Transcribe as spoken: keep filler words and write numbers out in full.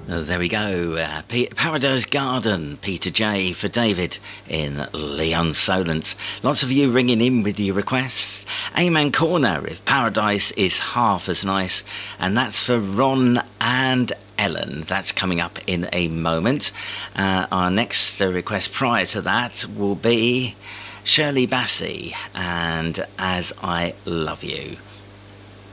Oh, there we go. Uh, P- Paradise Garden, Peter J for David in Leon Solent. Lots of you ringing in with your requests. Amen Corner, if Paradise is half as nice. And that's for Ron and Ellen. That's coming up in a moment. Uh, our next uh, request prior to that will be Shirley Bassey and As I Love You.